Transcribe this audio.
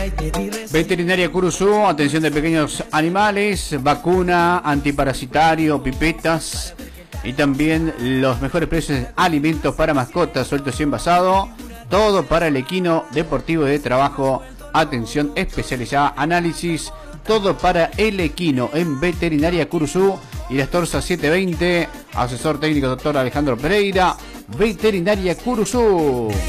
Veterinaria Curuzú, atención de pequeños animales, vacuna, antiparasitario, pipetas y también los mejores precios de alimentos para mascotas, sueltos y envasados. Todo para el equino deportivo de trabajo. Atención especializada, análisis, todo para el equino en Veterinaria Curuzú y las Torsas 720. Asesor técnico doctor Alejandro Pereira. Veterinaria Curuzú.